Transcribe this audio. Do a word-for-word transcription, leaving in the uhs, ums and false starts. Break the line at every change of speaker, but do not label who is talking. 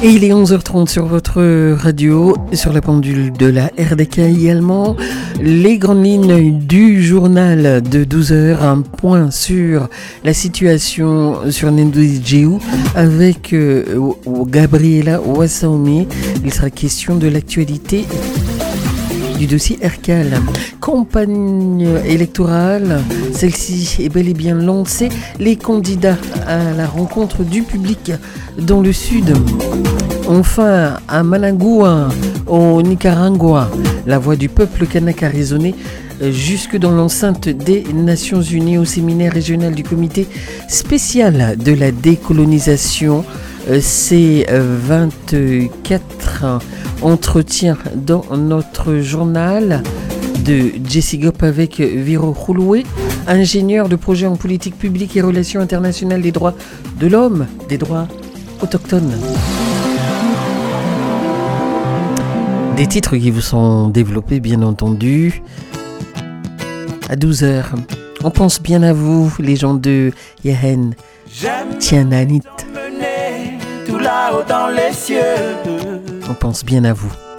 Et il est onze heures trente sur votre radio, sur la pendule de la R D K également. Les grandes lignes du journal de douze heures, un point sur la situation sur Nendouidjéou avec euh, Gabriela Wassaomi. Il sera question de l'actualité du dossier Ercal. Campagne électorale, celle-ci est bel et bien lancée. Les candidats à la rencontre du public dans le sud. Enfin, à Managua, au Nicaragua, la voix du peuple kanak a résonné jusque dans l'enceinte des Nations Unies au séminaire régional du comité spécial de la décolonisation. C'est vingt-quatre entretiens dans notre journal de Jessie Gop avec Viro Khouloué, ingénieur de projet en politique publique et relations internationales des droits de l'homme, des droits autochtones. Des titres qui vous sont développés, bien entendu, à douze heures. On pense bien à vous, les gens de Yahen, Tiananit.
Tout là-haut dans les cieux.
On pense bien à vous.